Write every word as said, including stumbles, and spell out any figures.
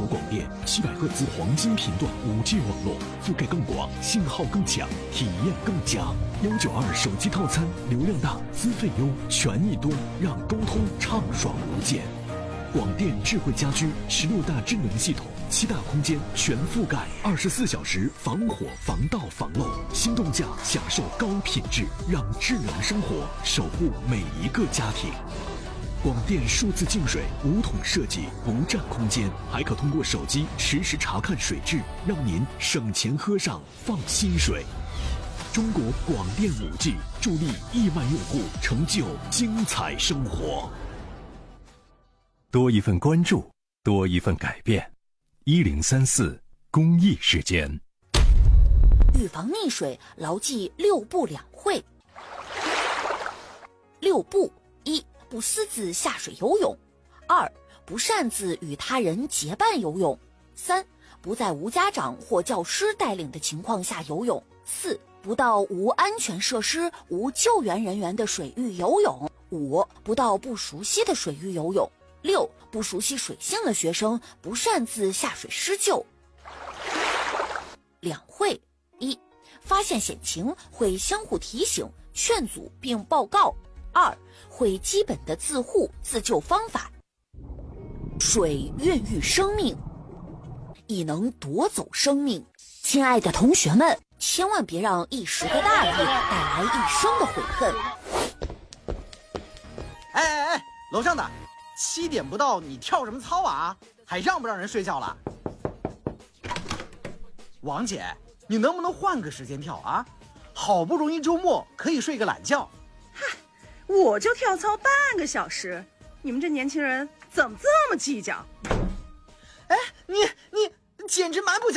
广电七百赫兹黄金频段 五 G 网络，覆盖更广，信号更强，体验更佳。幺九二手机套餐，流量大，资费优，权益多，让沟通畅爽无间。广电智慧家居十六大智能系统，七大空间全覆盖，二十四小时防火防盗防漏，心动价享受高品质，让智能生活守护每一个家庭。广电数字净水无桶设计，不占空间，还可通过手机实时查看水质，让您省钱喝上放心水。中国广电 五 G 助力亿万用户成就精彩生活。 多一份关注，多一份改变。一零三四公益时间。 预防溺水，牢记六不两会。六不：一、不私自下水游泳；二、不擅自与他人结伴游泳；三、不在无家长或教师带领的情况下游泳；四、不到无安全设施、无救援人员的水域游泳；五、不到不熟悉的水域游泳；六、不熟悉水性的学生不擅自下水施救。两会：一、发现险情会相互提醒、劝阻并报告；二、会基本的自护自救方法。水孕育生命，亦能夺走生命。亲爱的同学们，千万别让一时的大意带来一生的悔恨。 哎哎哎，楼上的，七点不到你跳什么操啊？还让不让人睡觉了？王姐，你能不能换个时间跳啊？好不容易周末可以睡个懒觉。 嗨，我就跳操半个小时，你们这年轻人怎么这么计较？ 哎，你你简直蛮不讲